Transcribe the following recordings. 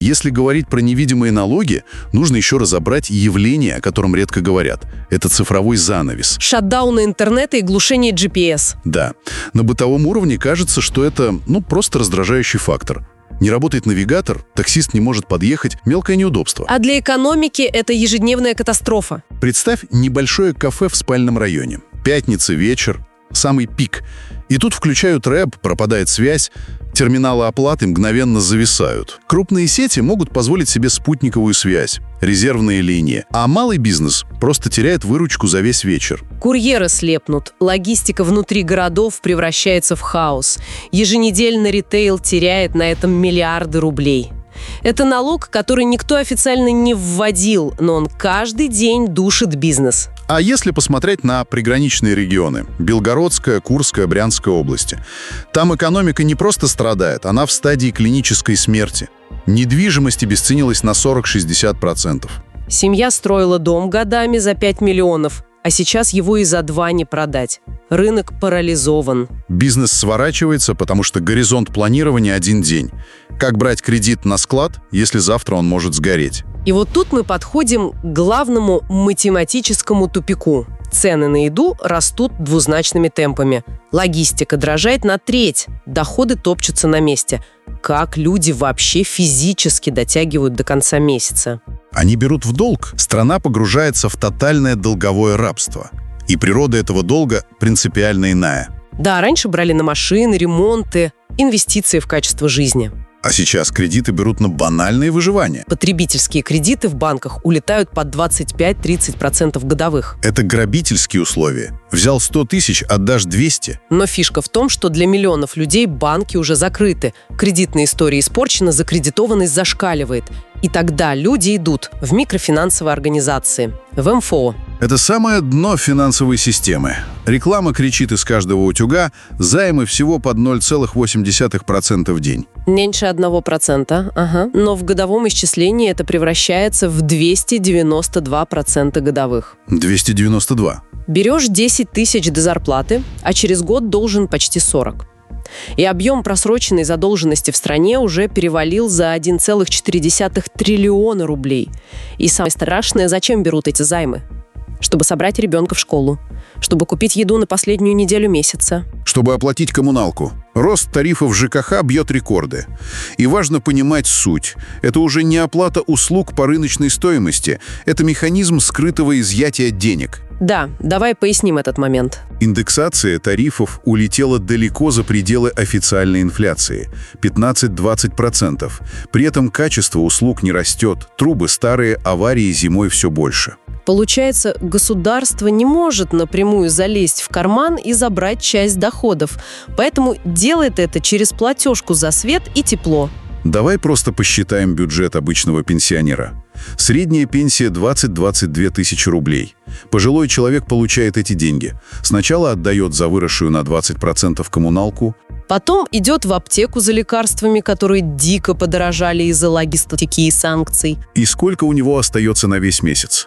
Если говорить про невидимые налоги, нужно еще разобрать явление, о котором редко говорят. Это цифровой занавес. Шатдауны интернета и глушение GPS. Да. На бытовом уровне кажется, что это, просто раздражающий фактор. Не работает навигатор, таксист не может подъехать, мелкое неудобство. А для экономики это ежедневная катастрофа. Представь небольшое кафе в спальном районе. Пятница, вечер, самый пик. И тут включают рэп, пропадает связь, терминалы оплаты мгновенно зависают. Крупные сети могут позволить себе спутниковую связь, резервные линии, а малый бизнес просто теряет выручку за весь вечер. Курьеры слепнут, логистика внутри городов превращается в хаос. Еженедельно ритейл теряет на этом миллиарды рублей. Это налог, который никто официально не вводил, но он каждый день душит бизнес. А если посмотреть на приграничные регионы – Белгородская, Курская, Брянская области – там экономика не просто страдает, она в стадии клинической смерти. Недвижимость обесценилась на 40-60%. Семья строила дом годами за 5 миллионов, а сейчас его и за 2 не продать. Рынок парализован. Бизнес сворачивается, потому что горизонт планирования один день. Как брать кредит на склад, если завтра он может сгореть? И вот тут мы подходим к главному математическому тупику. Цены на еду растут двузначными темпами. Логистика дрожает на треть, доходы топчутся на месте. Как люди вообще физически дотягивают до конца месяца? Они берут в долг. Страна погружается в тотальное долговое рабство. И природа этого долга принципиально иная. Да, раньше брали на машины, ремонты, инвестиции в качество жизни. А сейчас кредиты берут на банальное выживание. Потребительские кредиты в банках улетают под 25-30% годовых. Это грабительские условия. Взял 100 тысяч, отдашь 200. Но фишка в том, что для миллионов людей банки уже закрыты. Кредитная история испорчена, закредитованность зашкаливает. И тогда люди идут в микрофинансовые организации, в МФО. Это самое дно финансовой системы. Реклама кричит из каждого утюга, займы всего под 0,8% в день. Меньше 1%, ага. Но в годовом исчислении это превращается в 292% годовых. 292. Берешь 10 тысяч до зарплаты, а через год должен почти 40. И объем просроченной задолженности в стране уже перевалил за 1,4 триллиона рублей. И самое страшное, зачем берут эти займы? Чтобы собрать ребенка в школу, чтобы купить еду на последнюю неделю месяца. Чтобы оплатить коммуналку. Рост тарифов ЖКХ бьет рекорды. И важно понимать суть. Это уже не оплата услуг по рыночной стоимости. Это механизм скрытого изъятия денег. Да, давай поясним этот момент. Индексация тарифов улетела далеко за пределы официальной инфляции – 15-20%. При этом качество услуг не растет, трубы старые, аварии зимой все больше. Получается, государство не может напрямую залезть в карман и забрать часть доходов, поэтому делает это через платежку за свет и тепло. Давай просто посчитаем бюджет обычного пенсионера. Средняя пенсия 20-22 тысячи рублей. Пожилой человек получает эти деньги. Сначала отдает за выросшую на 20% коммуналку. Потом идет в аптеку за лекарствами, которые дико подорожали из-за логистики и санкций. И сколько у него остается на весь месяц?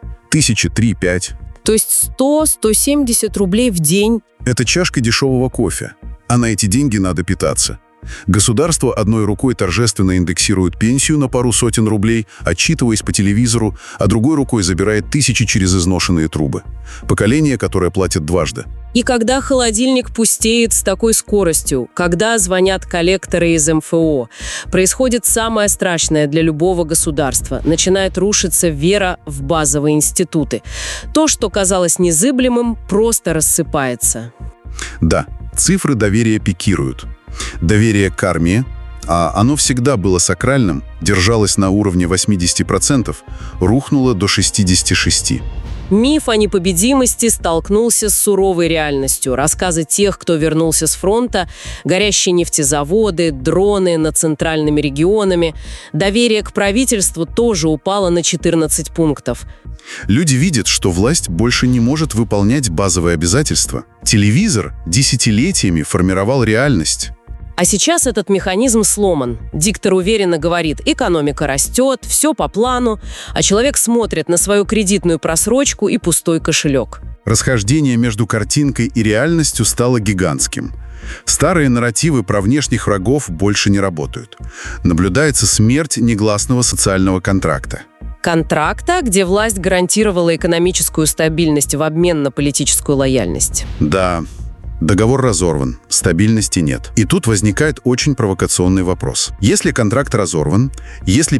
3-5. То есть 100-170 рублей в день. Это чашка дешевого кофе. А на эти деньги надо питаться. Государство одной рукой торжественно индексирует пенсию на пару сотен рублей, отчитываясь по телевизору, а другой рукой забирает тысячи через изношенные трубы. Поколение, которое платит дважды. И когда холодильник пустеет с такой скоростью, когда звонят коллекторы из МФО, происходит самое страшное для любого государства. Начинает рушиться вера в базовые институты. То, что казалось незыблемым, просто рассыпается. Да, цифры доверия пикируют. Доверие к армии, а оно всегда было сакральным, держалось на уровне 80%, рухнуло до 66%. Миф о непобедимости столкнулся с суровой реальностью. Рассказы тех, кто вернулся с фронта, горящие нефтезаводы, дроны над центральными регионами. Доверие к правительству тоже упало на 14 пунктов. Люди видят, что власть больше не может выполнять базовые обязательства. Телевизор десятилетиями формировал реальность. А сейчас этот механизм сломан. Диктор уверенно говорит: экономика растет, все по плану, а человек смотрит на свою кредитную просрочку и пустой кошелек. Расхождение между картинкой и реальностью стало гигантским. Старые нарративы про внешних врагов больше не работают. Наблюдается смерть негласного социального контракта. Контракта, где власть гарантировала экономическую стабильность в обмен на политическую лояльность. Да, договор разорван, стабильности нет. И тут возникает очень провокационный вопрос. Если контракт разорван, если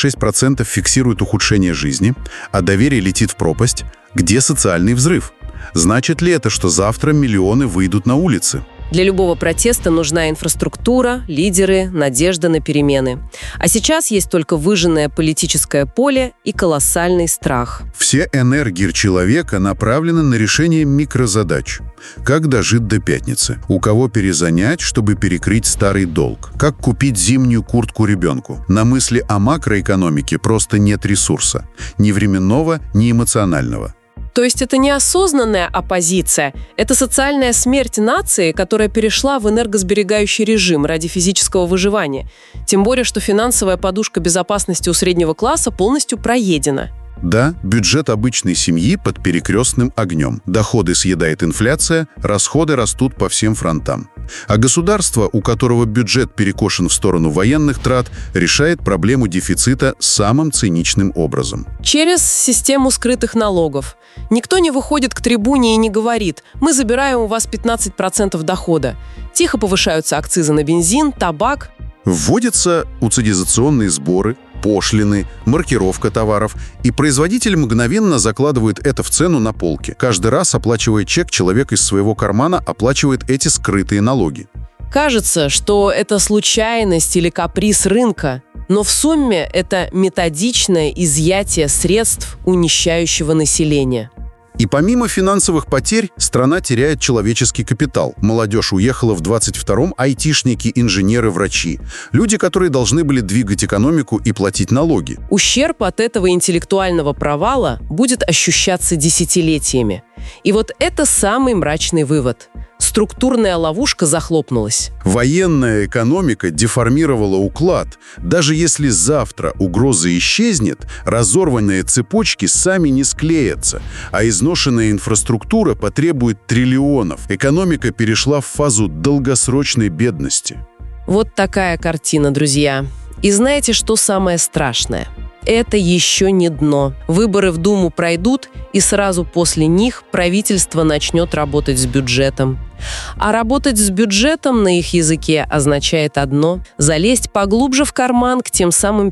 56% фиксируют ухудшение жизни, а доверие летит в пропасть, где социальный взрыв? Значит ли это, что завтра миллионы выйдут на улицы? Для любого протеста нужна инфраструктура, лидеры, надежда на перемены. А сейчас есть только выжженное политическое поле и колоссальный страх. Все энергии человека направлены на решение микрозадач. Как дожить до пятницы? У кого перезанять, чтобы перекрыть старый долг? Как купить зимнюю куртку ребенку? На мысли о макроэкономике просто нет ресурса. Ни временного, ни эмоционального. То есть это не осознанная оппозиция, это социальная смерть нации, которая перешла в энергосберегающий режим ради физического выживания. Тем более, что финансовая подушка безопасности у среднего класса полностью проедена. Да, бюджет обычной семьи под перекрестным огнем. Доходы съедает инфляция, расходы растут по всем фронтам. А государство, у которого бюджет перекошен в сторону военных трат, решает проблему дефицита самым циничным образом. Через систему скрытых налогов. Никто не выходит к трибуне и не говорит: мы забираем у вас 15% дохода. Тихо повышаются акцизы на бензин, табак. Вводятся утилизационные сборы, пошлины, маркировка товаров, и производитель мгновенно закладывает это в цену на полке. Каждый раз, оплачивая чек, человек из своего кармана оплачивает эти скрытые налоги. Кажется, что это случайность или каприз рынка, но в сумме это методичное изъятие средств у нищающего населения. И помимо финансовых потерь, страна теряет человеческий капитал. Молодежь уехала в 22-м, айтишники, инженеры, врачи. Люди, которые должны были двигать экономику и платить налоги. Ущерб от этого интеллектуального провала будет ощущаться десятилетиями. И вот это самый мрачный вывод. Структурная ловушка захлопнулась. Военная экономика деформировала уклад. Даже если завтра угроза исчезнет, разорванные цепочки сами не склеятся, а изношенная инфраструктура потребует триллионов. Экономика перешла в фазу долгосрочной бедности. Вот такая картина, друзья. И знаете, что самое страшное? Это еще не дно. Выборы в Думу пройдут, и сразу после них правительство начнет работать с бюджетом. А работать с бюджетом на их языке означает одно – залезть поглубже в карман к тем самым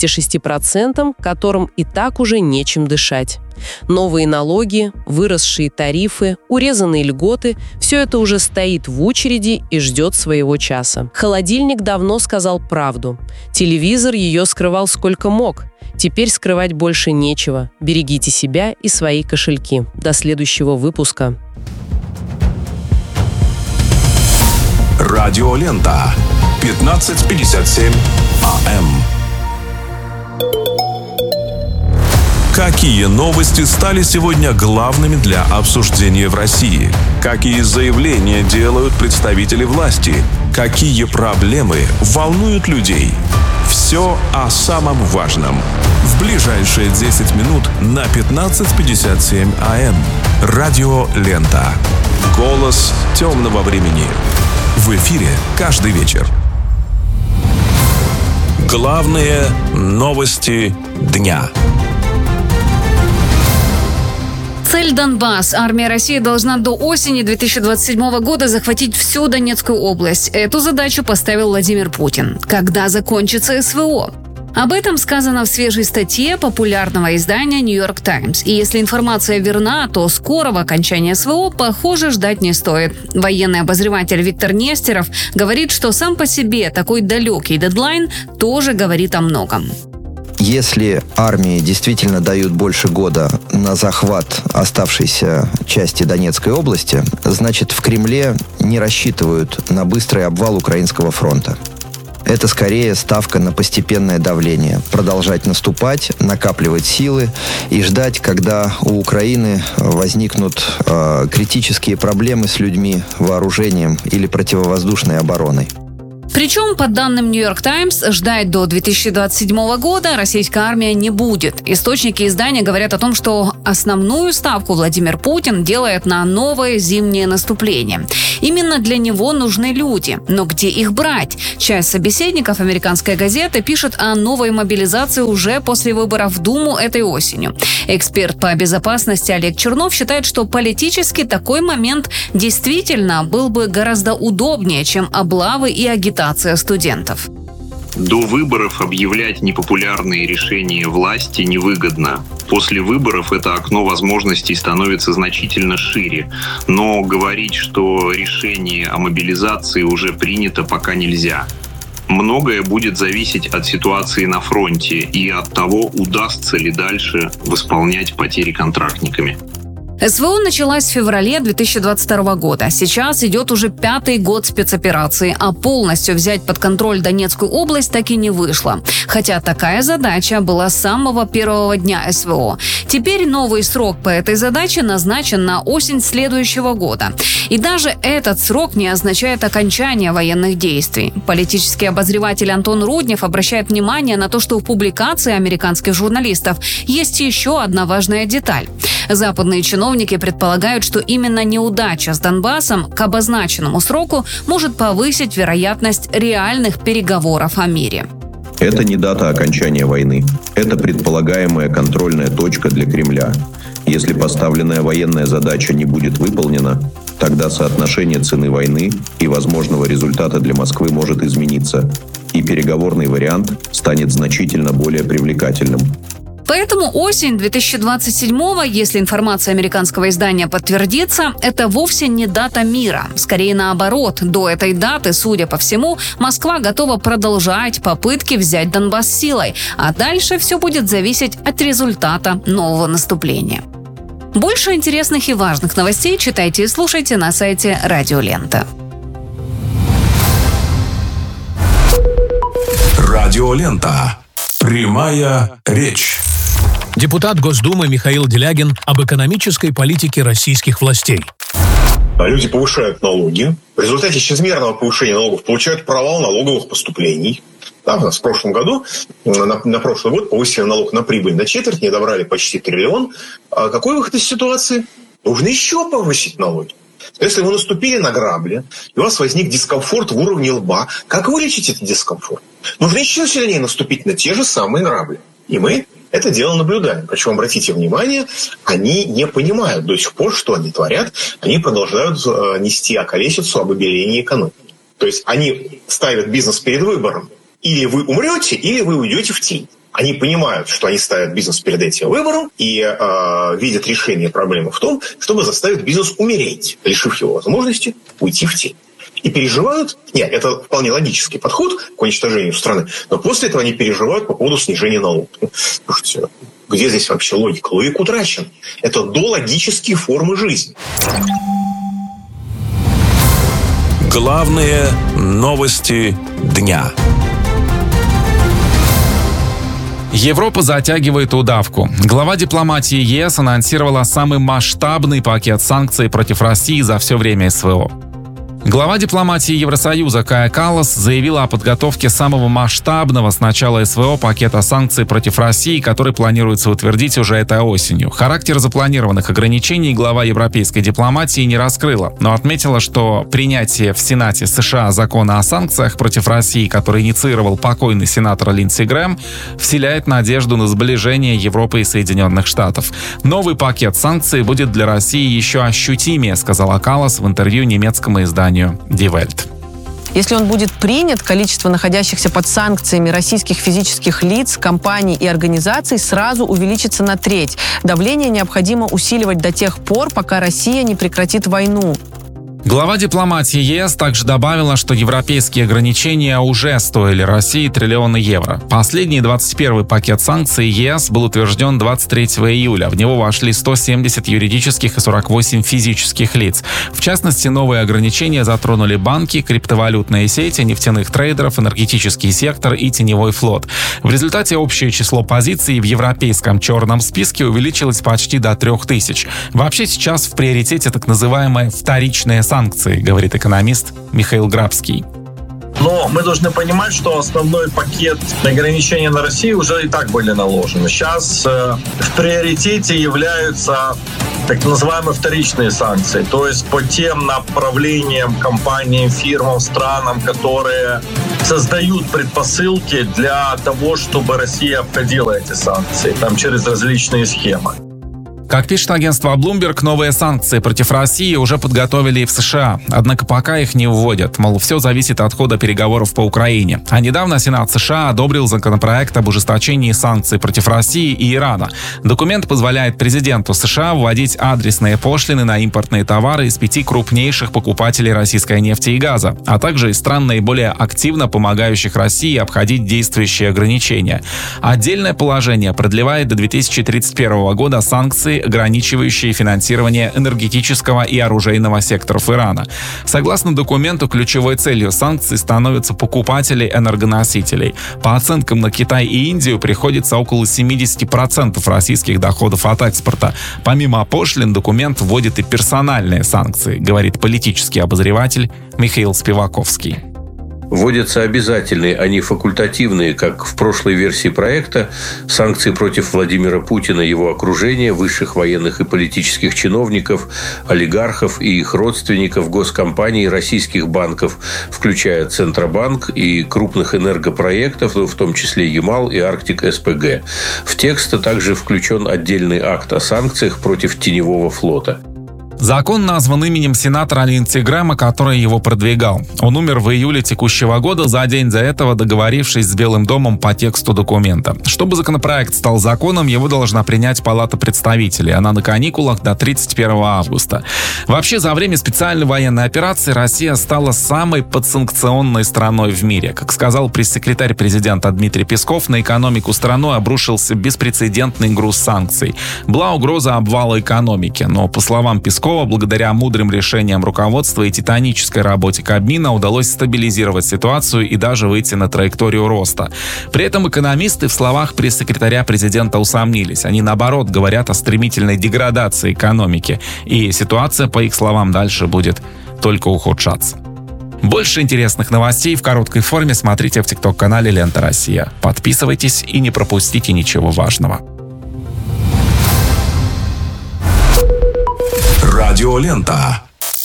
56%, которым и так уже нечем дышать. Новые налоги, выросшие тарифы, урезанные льготы – все это уже стоит в очереди и ждет своего часа. Холодильник давно сказал правду. Телевизор ее скрывал сколько мог. Теперь скрывать больше нечего. Берегите себя и свои кошельки. До следующего выпуска. Радиолента. 15:57 АМ. Какие новости стали сегодня главными для обсуждения в России? Какие заявления делают представители власти? Какие проблемы волнуют людей? Все о самом важном. В ближайшие 10 минут на 15:57 АМ. Радиолента. Голос темного времени. В эфире каждый вечер. Главные новости дня. Цель Донбасс. Армия России должна до осени 2027 года захватить всю Донецкую область. Эту задачу поставил Владимир Путин. Когда закончится СВО? Об этом сказано в свежей статье популярного издания «Нью Йорк Таймс». И если информация верна, то скорого окончания СВО, похоже, ждать не стоит. Военный обозреватель Виктор Нестеров говорит, что сам по себе такой далекий дедлайн тоже говорит о многом. Если армии действительно дают больше года на захват оставшейся части Донецкой области, значит, в Кремле не рассчитывают на быстрый обвал украинского фронта. Это скорее ставка на постепенное давление. Продолжать наступать, накапливать силы и ждать, когда у Украины возникнут критические проблемы с людьми, вооружением или противовоздушной обороной. Причем, по данным New York Times, ждать до 2027 года российская армия не будет. Источники издания говорят о том, что основную ставку Владимир Путин делает на новое зимнее наступление. Именно для него нужны люди. Но где их брать? Часть собеседников «Американской газеты» пишет о новой мобилизации уже после выборов в Думу этой осенью. Эксперт по безопасности Олег Чернов считает, что политически такой момент действительно был бы гораздо удобнее, чем облавы и агитация студентов. До выборов объявлять непопулярные решения власти невыгодно. После выборов это окно возможностей становится значительно шире. Но говорить, что решение о мобилизации уже принято, пока нельзя. Многое будет зависеть от ситуации на фронте и от того, удастся ли дальше восполнять потери контрактниками. СВО началась в феврале 2022 года. Сейчас идет уже 5-й год спецоперации, а полностью взять под контроль Донецкую область так и не вышло. Хотя такая задача была с самого первого дня СВО. Теперь новый срок по этой задаче назначен на осень следующего года. И даже этот срок не означает окончание военных действий. Политический обозреватель Антон Руднев обращает внимание на то, что в публикации американских журналистов есть еще одна важная деталь. Западные чиновники предполагают, что именно неудача с Донбассом к обозначенному сроку может повысить вероятность реальных переговоров о мире. Это не дата окончания войны. Это предполагаемая контрольная точка для Кремля. Если поставленная военная задача не будет выполнена, тогда соотношение цены войны и возможного результата для Москвы может измениться, и переговорный вариант станет значительно более привлекательным. Поэтому осень 2027-го, если информация американского издания подтвердится, это вовсе не дата мира. Скорее наоборот, до этой даты, судя по всему, Москва готова продолжать попытки взять Донбасс силой, а дальше все будет зависеть от результата нового наступления. Больше интересных и важных новостей читайте и слушайте на сайте Радио Лента. Радио Лента. Прямая речь. Депутат Госдумы Михаил Делягин об экономической политике российских властей. Люди повышают налоги. В результате чрезмерного повышения налогов получают провал налоговых поступлений. Да, у нас в прошлом году, на прошлый год повысили налог на прибыль на четверть, не добрали почти 1 триллион. А какой выход из ситуации? Нужно еще повысить налоги. Если вы наступили на грабли, и у вас возник дискомфорт в уровне лба, как вылечить этот дискомфорт? Нужно еще сильнее наступить на те же самые грабли. И мы это дело наблюдаем. Причем, обратите внимание, они не понимают до сих пор, что они творят. Они продолжают нести околесицу об обелении экономики. То есть они ставят бизнес перед выбором. Или вы умрете, или вы уйдете в тень. Они понимают, что они ставят бизнес перед этим выбором и видят решение проблемы в том, чтобы заставить бизнес умереть, лишив его возможности уйти в тень. И переживают, нет, это вполне логический подход к уничтожению страны, но после этого они переживают по поводу снижения налогов. Слушайте, где здесь вообще логика? Логика утрачена. Это дологические формы жизни. Главные новости дня. Европа затягивает удавку. Глава дипломатии ЕС анонсировала самый масштабный пакет санкций против России за все время СВО. Глава дипломатии Евросоюза Кая Каллас заявила о подготовке самого масштабного с начала СВО пакета санкций против России, который планируется утвердить уже этой осенью. Характер запланированных ограничений глава европейской дипломатии не раскрыла, но отметила, что принятие в Сенате США закона о санкциях против России, который инициировал покойный сенатор Линдси Грэм, вселяет надежду на сближение Европы и Соединенных Штатов. Новый пакет санкций будет для России еще ощутимее, сказала Каллас в интервью немецкому изданию Die Welt. Если он будет принят, количество находящихся под санкциями российских физических лиц, компаний и организаций сразу увеличится на треть. Давление необходимо усиливать до тех пор, пока Россия не прекратит войну. Глава дипломатии ЕС также добавила, что европейские ограничения уже стоили России триллионы евро. Последний 21-й пакет санкций ЕС был утвержден 23 июля. В него вошли 170 юридических и 48 физических лиц. В частности, новые ограничения затронули банки, криптовалютные сети, нефтяных трейдеров, энергетический сектор и теневой флот. В результате общее число позиций в европейском черном списке увеличилось почти до 3000. Вообще сейчас в приоритете так называемые вторичные санкции, говорит экономист Михаил Грабский. Но мы должны понимать, что основной пакет ограничений на Россию уже и так были наложены. Сейчас в приоритете являются так называемые вторичные санкции, то есть по тем направлениям, компаниям, фирмам, странам, которые создают предпосылки для того, чтобы Россия обходила эти санкции, там через различные схемы. Как пишет агентство Bloomberg, новые санкции против России уже подготовили и в США. Однако пока их не вводят. Мол, все зависит от хода переговоров по Украине. А недавно Сенат США одобрил законопроект об ужесточении санкций против России и Ирана. Документ позволяет президенту США вводить адресные пошлины на импортные товары из 5 крупнейших покупателей российской нефти и газа, а также из стран, наиболее активно помогающих России обходить действующие ограничения. Отдельное положение продлевает до 2031 года санкции, ограничивающие финансирование энергетического и оружейного секторов Ирана. Согласно документу, ключевой целью санкций становятся покупатели энергоносителей. По оценкам, на Китай и Индию приходится около 70% российских доходов от экспорта. Помимо пошлин, документ вводит и персональные санкции, говорит политический обозреватель Михаил Спиваковский. Вводятся обязательные, а не факультативные, как в прошлой версии проекта, санкции против Владимира Путина, его окружения, высших военных и политических чиновников, олигархов и их родственников, госкомпаний, российских банков, включая Центробанк и крупных энергопроектов, в том числе Ямал и Арктик СПГ. В текст также включен отдельный акт о санкциях против теневого флота. Закон назван именем сенатора Линдси Грэма, который его продвигал. Он умер в июле текущего года, за день до этого договорившись с Белым домом по тексту документа. Чтобы законопроект стал законом, его должна принять Палата представителей. Она на каникулах до 31 августа. Вообще, за время специальной военной операции Россия стала самой подсанкционной страной в мире. Как сказал пресс-секретарь президента Дмитрий Песков, на экономику страны обрушился беспрецедентный груз санкций. Была угроза обвала экономики, но, по словам Пескова, благодаря мудрым решениям руководства и титанической работе Кабмина удалось стабилизировать ситуацию и даже выйти на траекторию роста. При этом экономисты в словах пресс-секретаря президента усомнились. Они, наоборот, говорят о стремительной деградации экономики. И ситуация, по их словам, дальше будет только ухудшаться. Больше интересных новостей в короткой форме смотрите в ТикТок-канале «Лента Россия». Подписывайтесь и не пропустите ничего важного. Радиолента.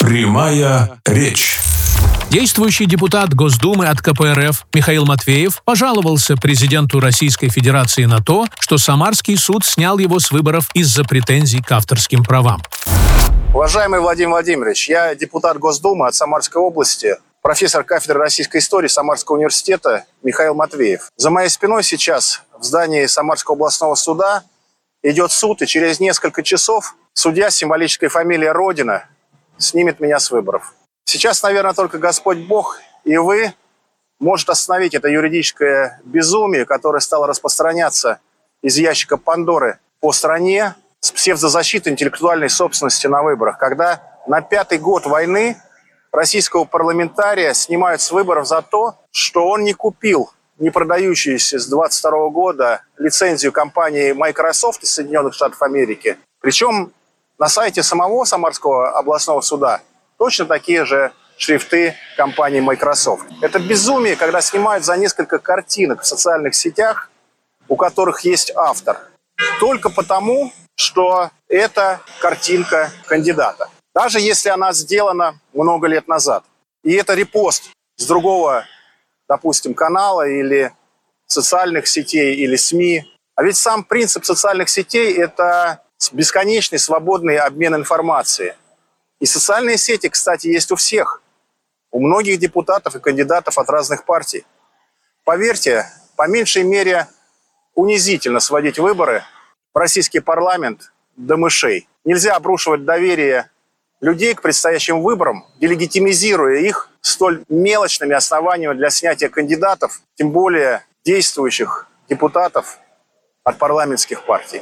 Прямая речь. Действующий депутат Госдумы от КПРФ Михаил Матвеев пожаловался президенту Российской Федерации на то, что Самарский суд снял его с выборов из-за претензий к авторским правам. Уважаемый Владимир Владимирович, я депутат Госдумы от Самарской области, профессор кафедры российской истории Самарского университета Михаил Матвеев. За моей спиной сейчас в здании Самарского областного суда идет суд, и через несколько часов судья с символической фамилией Родина снимет меня с выборов. Сейчас, наверное, только Господь Бог и вы может остановить это юридическое безумие, которое стало распространяться из ящика Пандоры по стране с псевдозащитой интеллектуальной собственности на выборах, когда на 5-й год войны российского парламентария снимают с выборов за то, что он не купил не продающуюся с 22 года лицензию компании Microsoft из Соединенных Штатов Америки. Причем на сайте самого Самарского областного суда точно такие же шрифты компании Microsoft. Это безумие, когда снимают за несколько картинок в социальных сетях, у которых есть автор, только потому, что это картинка кандидата. Даже если она сделана много лет назад. И это репост с другого, допустим, канала или социальных сетей, или СМИ. А ведь сам принцип социальных сетей – это бесконечный свободный обмен информацией. И социальные сети, кстати, есть у всех. У многих депутатов и кандидатов от разных партий. Поверьте, по меньшей мере унизительно сводить выборы в российский парламент до мышей. Нельзя обрушивать доверие людей к предстоящим выборам, делегитимизируя их столь мелочными основаниями для снятия кандидатов, тем более действующих депутатов от парламентских партий.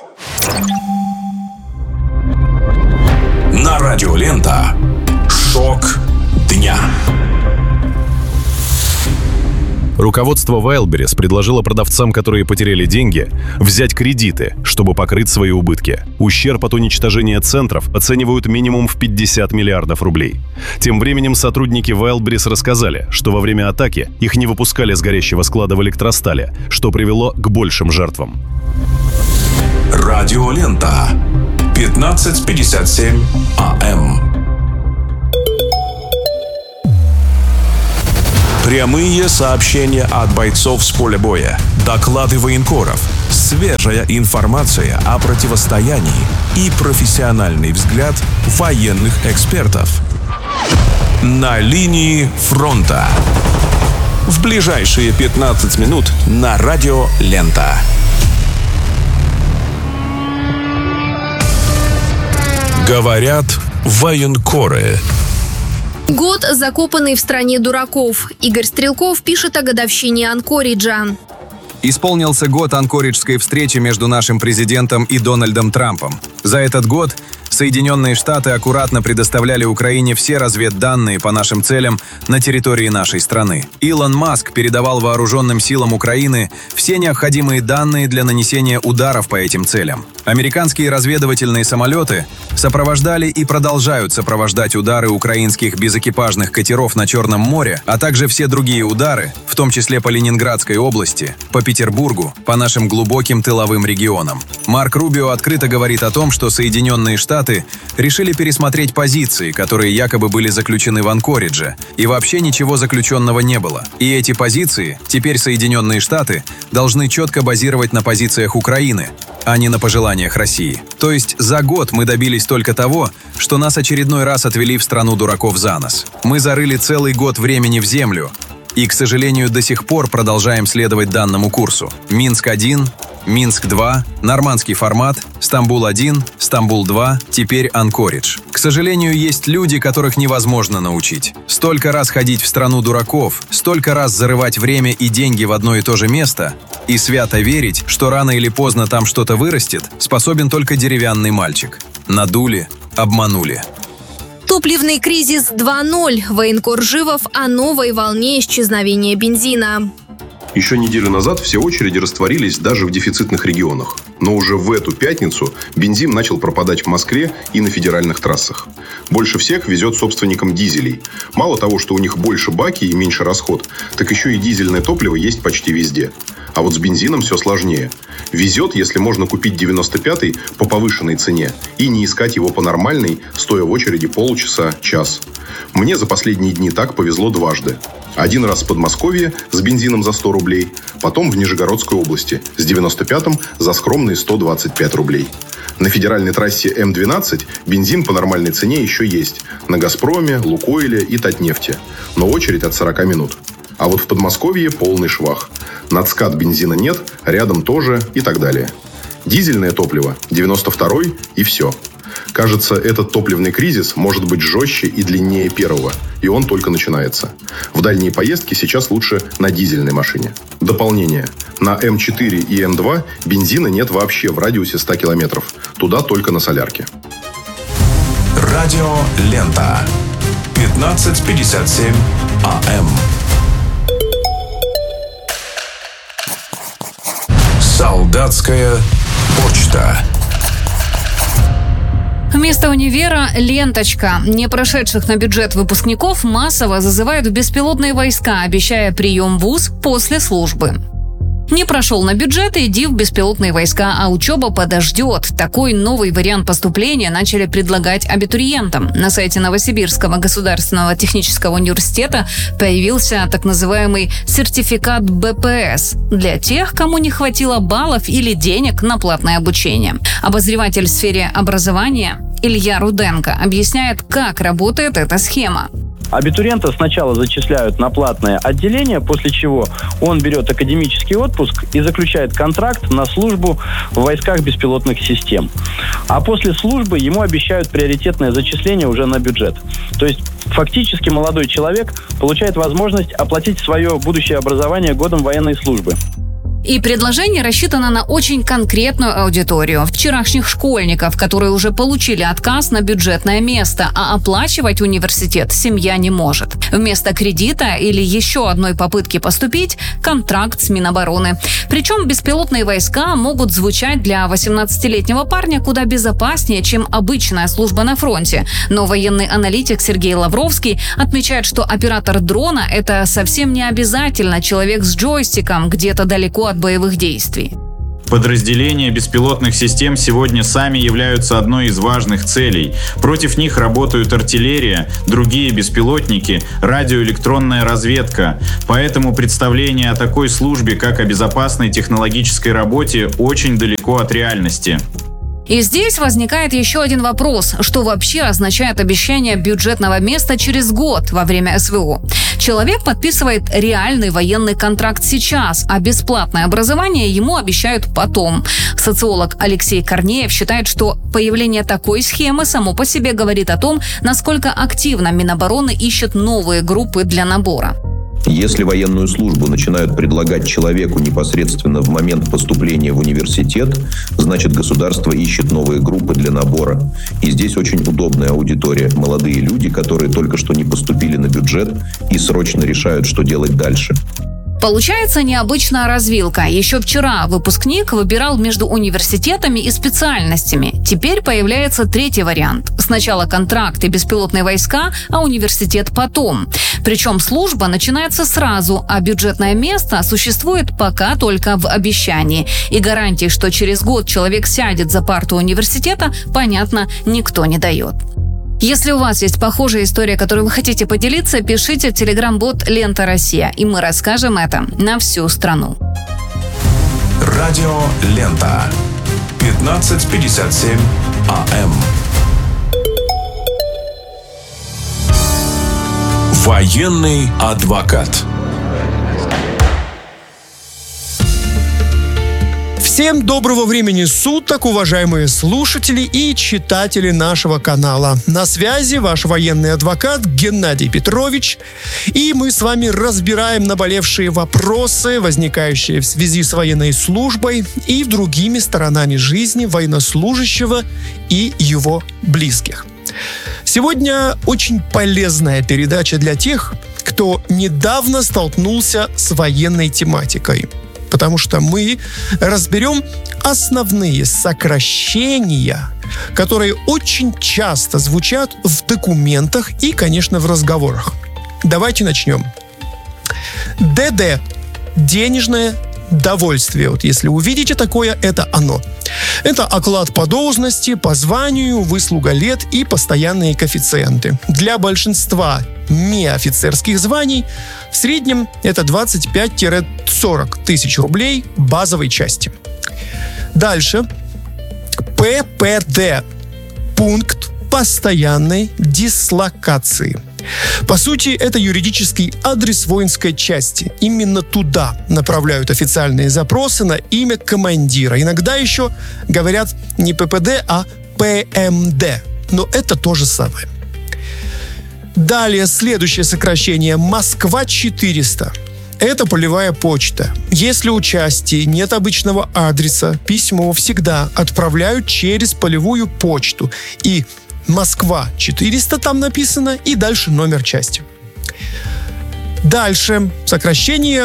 На Радиолента. Шок дня. Руководство Wildberries предложило продавцам, которые потеряли деньги, взять кредиты, чтобы покрыть свои убытки. Ущерб от уничтожения центров оценивают минимум в 50 миллиардов рублей. Тем временем сотрудники Wildberries рассказали, что во время атаки их не выпускали с горящего склада в электростале, что привело к большим жертвам. Радиолента. 15:57 АМ. Прямые сообщения от бойцов с поля боя, доклады военкоров, свежая информация о противостоянии и профессиональный взгляд военных экспертов. На линии фронта. В ближайшие 15 минут на Радио Лента. Говорят военкоры. Год, закопанный в стране дураков. Игорь Стрелков пишет о годовщине Анкориджа. Исполнился год анкориджской встречи между нашим президентом и Дональдом Трампом. За этот год Соединенные Штаты аккуратно предоставляли Украине все разведданные по нашим целям на территории нашей страны. Илон Маск передавал вооруженным силам Украины все необходимые данные для нанесения ударов по этим целям. Американские разведывательные самолеты сопровождали и продолжают сопровождать удары украинских безэкипажных катеров на Черном море, а также все другие удары, в том числе по Ленинградской области, по Петербургу, по нашим глубоким тыловым регионам. Марк Рубио открыто говорит о том, что Соединенные Штаты решили пересмотреть позиции, которые якобы были заключены в Анкоридже, и вообще ничего заключенного не было. И эти позиции теперь Соединенные Штаты должны четко базировать на позициях Украины, а не на пожеланиях России. То есть за год мы добились только того, что нас очередной раз отвели в страну дураков за нос. Мы зарыли целый год времени в землю, и, к сожалению, до сих пор продолжаем следовать данному курсу. Минск-1, Минск-2, нормандский формат, Стамбул-1, Стамбул-2, теперь Анкоридж. К сожалению, есть люди, которых невозможно научить. Столько раз ходить в страну дураков, столько раз зарывать время и деньги в одно и то же место и свято верить, что рано или поздно там что-то вырастет, способен только деревянный мальчик. Надули, обманули. Топливный кризис 2.0. Военкор Живов о новой волне исчезновения бензина. Еще неделю назад все очереди растворились даже в дефицитных регионах. Но уже в эту пятницу бензин начал пропадать в Москве и на федеральных трассах. Больше всех везет собственникам дизелей. Мало того, что у них больше баки и меньше расход, так еще и дизельное топливо есть почти везде. А вот с бензином все сложнее. Везет, если можно купить 95-й по повышенной цене и не искать его по нормальной, стоя в очереди полчаса, час. Мне за последние дни так повезло дважды. Один раз в Подмосковье с бензином за 100 рублей, потом в Нижегородской области с 95-м за скромные 125 рублей. На федеральной трассе М12 бензин по нормальной цене еще есть. На «Газпроме», «Лукойле» и «Татнефти». Но очередь от 40 минут. А вот в Подмосковье полный швах. Над СКАТ бензина нет, рядом тоже и так далее. Дизельное топливо 92-й и все. Кажется, этот топливный кризис может быть жестче и длиннее первого, и он только начинается. В дальние поездки сейчас лучше на дизельной машине. Дополнение. На М4 и М2 бензина нет вообще в радиусе 100 километров. Туда только на солярке. Радио Лента. 15:57 АМ. Солдатская почта. Вместо универа – ленточка. Не прошедших на бюджет выпускников массово зазывают в беспилотные войска, обещая прием в вуз после службы. Не прошел на бюджет – иди в беспилотные войска, а учеба подождет. Такой новый вариант поступления начали предлагать абитуриентам. На сайте Новосибирского государственного технического университета появился так называемый сертификат БПС для тех, кому не хватило баллов или денег на платное обучение. Обозреватель в сфере образования Илья Руденко объясняет, как работает эта схема. Абитуриента сначала зачисляют на платное отделение, после чего он берет академический отпуск и заключает контракт на службу в войсках беспилотных систем. А после службы ему обещают приоритетное зачисление уже на бюджет. То есть фактически молодой человек получает возможность оплатить свое будущее образование годом военной службы. И предложение рассчитано на очень конкретную аудиторию. Вчерашних школьников, которые уже получили отказ на бюджетное место, а оплачивать университет семья не может. Вместо кредита или еще одной попытки поступить – контракт с Минобороны. Причем беспилотные войска могут звучать для 18-летнего парня куда безопаснее, чем обычная служба на фронте. Но военный аналитик Сергей Лавровский отмечает, что оператор дрона – это совсем не обязательно человек с джойстиком где-то далеко от боевых действий. Подразделения беспилотных систем сегодня сами являются одной из важных целей. Против них работают артиллерия, другие беспилотники, радиоэлектронная разведка. Поэтому представление о такой службе, как о безопасной технологической работе, очень далеко от реальности. И здесь возникает еще один вопрос. Что вообще означает обещание бюджетного места через год во время СВО? Человек подписывает реальный военный контракт сейчас, а бесплатное образование ему обещают потом. Социолог Алексей Корнеев считает, что появление такой схемы само по себе говорит о том, насколько активно Минобороны ищет новые группы для набора. Если военную службу начинают предлагать человеку непосредственно в момент поступления в университет, значит, государство ищет новые группы для набора. И здесь очень удобная аудитория. Молодые люди, которые только что не поступили на бюджет и срочно решают, что делать дальше. Получается необычная развилка. Еще вчера выпускник выбирал между университетами и специальностями. Теперь появляется третий вариант. Сначала контракт и беспилотные войска, а университет потом. Причем служба начинается сразу, а бюджетное место существует пока только в обещании. И гарантии, что через год человек сядет за парту университета, понятно, никто не дает. Если у вас есть похожая история, которой вы хотите поделиться, пишите в телеграм-бот «Лента Россия», и мы расскажем это на всю страну. Радио «Лента». 15:57 АМ. Военный адвокат. Всем доброго времени суток, уважаемые слушатели и читатели нашего канала. На связи ваш военный адвокат Геннадий Петрович. И мы с вами разбираем наболевшие вопросы, возникающие в связи с военной службой и другими сторонами жизни военнослужащего и его близких. Сегодня очень полезная передача для тех, кто недавно столкнулся с военной тематикой. Потому что мы разберем основные сокращения, которые очень часто звучат в документах и, конечно, в разговорах. Давайте начнем. ДД. Денежное довольствие. Вот если увидите такое, это оно. Это оклад по должности, по званию, выслуга лет и постоянные коэффициенты. Для большинства неофицерских званий в среднем это 25-40 тысяч рублей базовой части. Дальше. ППД. Пункт постоянной дислокации. По сути, это юридический адрес воинской части. Именно туда направляют официальные запросы на имя командира. Иногда еще говорят не ППД, а ПМД. Но это то же самое. Далее, следующее сокращение. Москва-400. Это полевая почта. Если у части нет обычного адреса, письмо всегда отправляют через полевую почту. И Москва-400 там написано, и дальше номер части. Дальше сокращение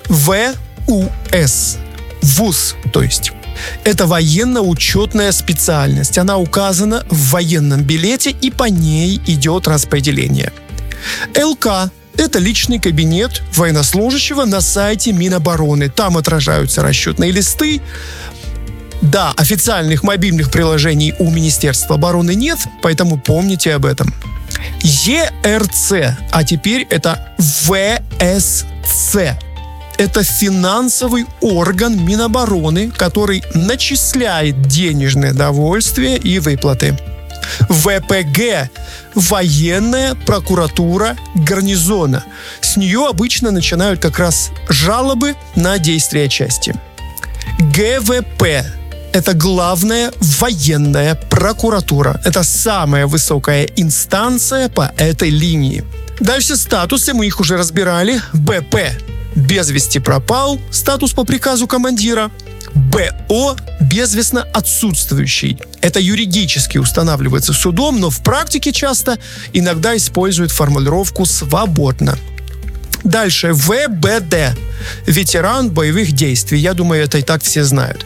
ВУС. ВУЗ, то есть. Это военно-учетная специальность. Она указана в военном билете, и по ней идет распределение. ЛК. Это личный кабинет военнослужащего на сайте Минобороны. Там отражаются расчетные листы. Да, официальных мобильных приложений у Министерства обороны нет, поэтому помните об этом. ЕРЦ, а теперь это ВСЦ. Это финансовый орган Минобороны, который начисляет денежное довольствие и выплаты. ВПГ – военная прокуратура гарнизона. С нее обычно начинают как раз жалобы на действия части. ГВП – это главная военная прокуратура. Это самая высокая инстанция по этой линии. Дальше статусы, мы их уже разбирали. БП – без вести пропал, статус по приказу командира. БО – безвестно отсутствующий. Это юридически устанавливается судом, но в практике часто иногда используют формулировку «свободно». Дальше ВБД – ветеран боевых действий. Я думаю, это и так все знают.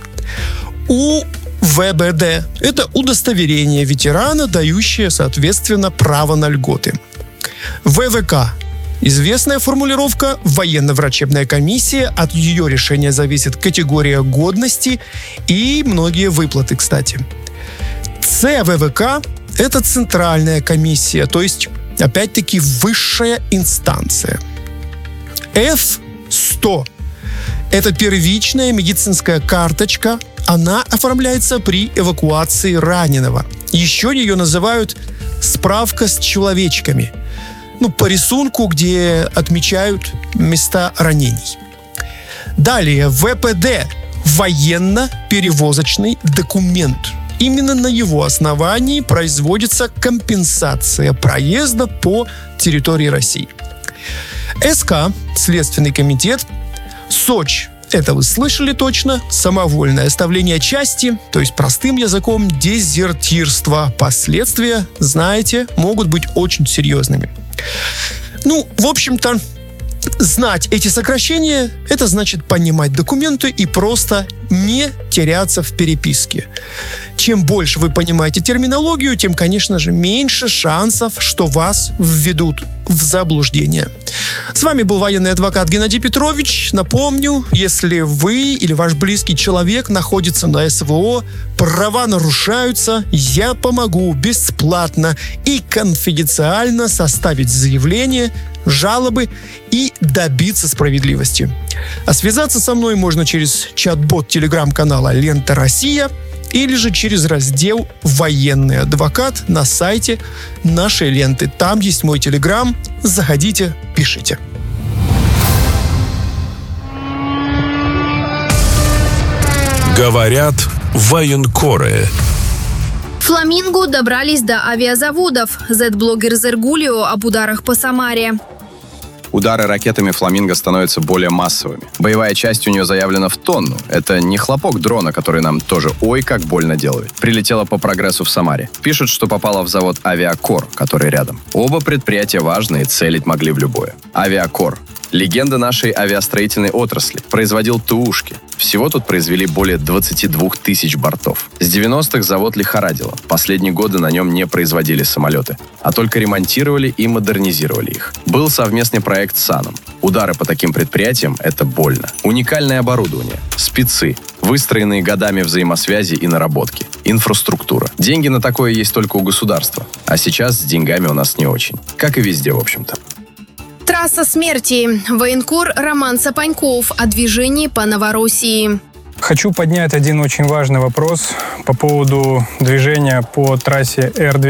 УВБД – это удостоверение ветерана, дающее, соответственно, право на льготы. ВВК – известная формулировка «военно-врачебная комиссия». От ее решения зависит категория годности и многие выплаты, кстати. ЦВВК – это центральная комиссия, то есть, опять-таки, высшая инстанция. F100 – это первичная медицинская карточка. Она оформляется при эвакуации раненого. Еще ее называют «справка с человечками». По рисунку, где отмечают места ранений. Далее, ВПД – военно-перевозочный документ. Именно на его основании производится компенсация проезда по территории России. СК – Следственный комитет. СОЧ – это вы слышали точно, самовольное оставление части, то есть простым языком дезертирство. Последствия, знаете, могут быть очень серьезными. В общем-то, знать эти сокращения – это значит понимать документы и просто не теряться в переписке. Чем больше вы понимаете терминологию, тем, конечно же, меньше шансов, что вас введут в заблуждение. С вами был военный адвокат Геннадий Петрович. Напомню, если вы или ваш близкий человек находится на СВО, права нарушаются, я помогу бесплатно и конфиденциально составить заявление, жалобы и добиться справедливости. А связаться со мной можно через чат-бот телеграм-канала «Лента Россия» или же через раздел «Военный адвокат» на сайте нашей ленты. Там есть мой телеграм. Заходите, пишите. Говорят военкоры. Фламинго добрались до авиазаводов. Z-блогер Зергулио об ударах по Самаре. Удары ракетами «Фламинго» становятся более массовыми. Боевая часть у нее заявлена в тонну. Это не хлопок дрона, который нам тоже ой как больно делает. Прилетела по прогрессу в Самаре. Пишут, что попала в завод «Авиакор», который рядом. Оба предприятия важные, целить могли в любое. «Авиакор» — легенда нашей авиастроительной отрасли. Производил ТУшки. Всего тут произвели более 22 тысяч бортов. С 90-х завод лихорадило. Последние годы на нем не производили самолеты, а только ремонтировали и модернизировали их. Был совместный проект с САНом. Удары по таким предприятиям – это больно. Уникальное оборудование, спецы, выстроенные годами взаимосвязи и наработки, инфраструктура. Деньги на такое есть только у государства. А сейчас с деньгами у нас не очень. Как и везде, в общем-то. Трасса смерти. Военкор Роман Сапаньков о движении по Новороссии. Хочу поднять один очень важный вопрос по поводу движения по трассе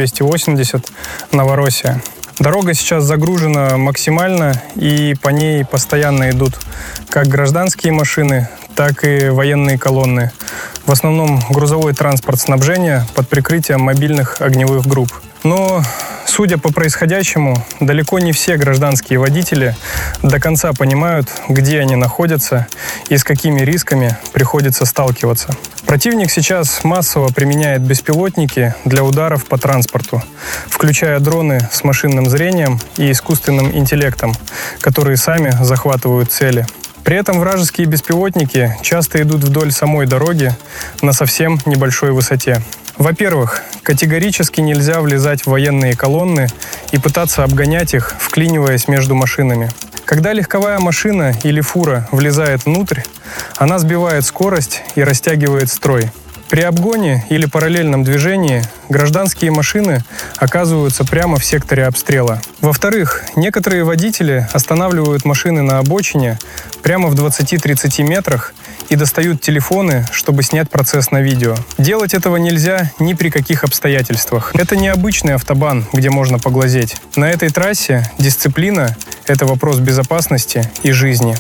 Р-280 Новороссия. Дорога сейчас загружена максимально, и по ней постоянно идут как гражданские машины, так и военные колонны. В основном грузовой транспорт снабжения под прикрытием мобильных огневых групп. Но, судя по происходящему, далеко не все гражданские водители до конца понимают, где они находятся и с какими рисками приходится сталкиваться. Противник сейчас массово применяет беспилотники для ударов по транспорту, включая дроны с машинным зрением и искусственным интеллектом, которые сами захватывают цели. При этом вражеские беспилотники часто идут вдоль самой дороги на совсем небольшой высоте. Во-первых, категорически нельзя влезать в военные колонны и пытаться обгонять их, вклиниваясь между машинами. Когда легковая машина или фура влезает внутрь, она сбивает скорость и растягивает строй. При обгоне или параллельном движении гражданские машины оказываются прямо в секторе обстрела. Во-вторых, некоторые водители останавливают машины на обочине прямо в 20-30 метрах и достают телефоны, чтобы снять процесс на видео. Делать этого нельзя ни при каких обстоятельствах. Это не обычный автобан, где можно поглазеть. На этой трассе дисциплина – это вопрос безопасности и жизни.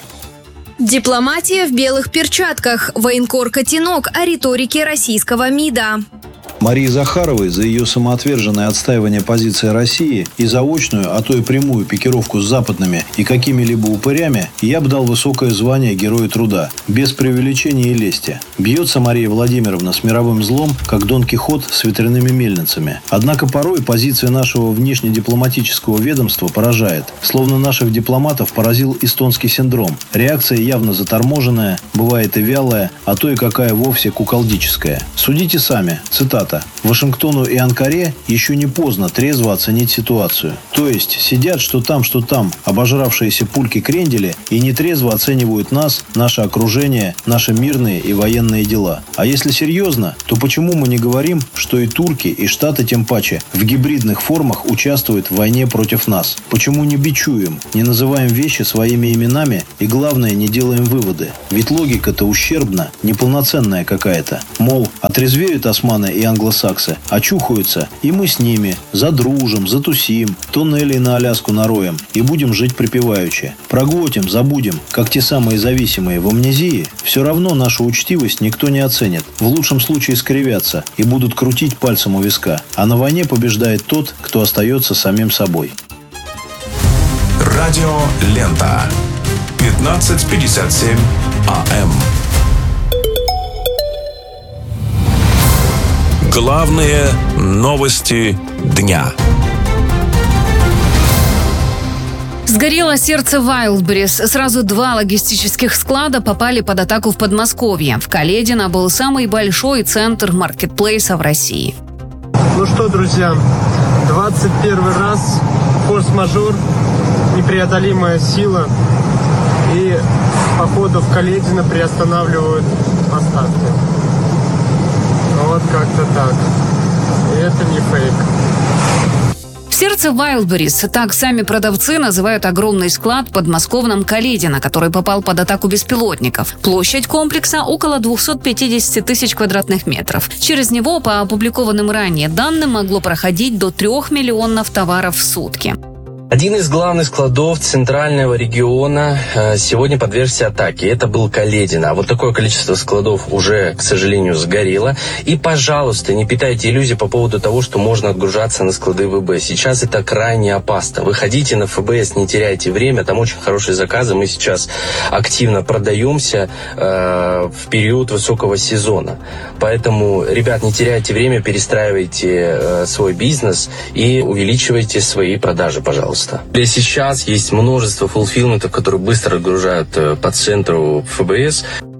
Дипломатия в белых перчатках. Военкор Котенок о риторике российского МИДа. Марии Захаровой за ее самоотверженное отстаивание позиции России и заочную, а то и прямую пикировку с западными и какими-либо упырями я бы дал высокое звание Героя Труда, без преувеличения и лести. Бьется Мария Владимировна с мировым злом, как Дон Кихот с ветряными мельницами. Однако порой позиция нашего внешнедипломатического ведомства поражает. Словно наших дипломатов поразил эстонский синдром. Реакция явно заторможенная, бывает и вялая, а то и какая вовсе куколдическая. Судите сами. Цитата. Вашингтону и Анкаре еще не поздно трезво оценить ситуацию. То есть сидят что там, обожравшиеся пульки-крендели и нетрезво оценивают нас, наше окружение, наши мирные и военные дела. А если серьезно, то почему мы не говорим, что и турки, и Штаты тем паче в гибридных формах участвуют в войне против нас? Почему не бичуем, не называем вещи своими именами и, главное, не делаем выводы? Ведь логика-то ущербна, неполноценная какая-то. Мол, отрезвеют османы и англосаксы, очухаются, и мы с ними задружим, затусим, туннелей на Аляску нароем и будем жить припеваючи. Проглотим, забудем, как те самые зависимые в амнезии, все равно нашу учтивость никто не оценит. В лучшем случае скривятся и будут крутить пальцем у виска. А на войне побеждает тот, кто остается самим собой. Радио Лента. 15:57 АМ. Главные новости дня. Сгорело сердце Wildberries. Сразу 2 логистических склада попали под атаку в Подмосковье. В Каледино был самый большой центр маркетплейса в России. Ну что, друзья, 21 раз форс-мажор, непреодолимая сила. И, походу, в Каледино приостанавливают поставки. Вот как-то так. И это не фейк. В сердце Wildberries, так сами продавцы называют огромный склад в подмосковном Каледино, который попал под атаку беспилотников. Площадь комплекса около 250 тысяч квадратных метров. Через него, по опубликованным ранее данным, могло проходить до 3 миллионов товаров в сутки. Один из главных складов центрального региона сегодня подвергся атаке. Это был Каледино. А вот такое количество складов уже, к сожалению, сгорело. И, пожалуйста, не питайте иллюзий по поводу того, что можно отгружаться на склады ВБ. Сейчас это крайне опасно. Выходите на ФБС, не теряйте время. Там очень хорошие заказы. Мы сейчас активно продаемся в период высокого сезона. Поэтому, ребят, не теряйте время, перестраивайте свой бизнес и увеличивайте свои продажи, пожалуйста. Сейчас есть множество фулфилментов, которые быстро отгружают по центру ФБС.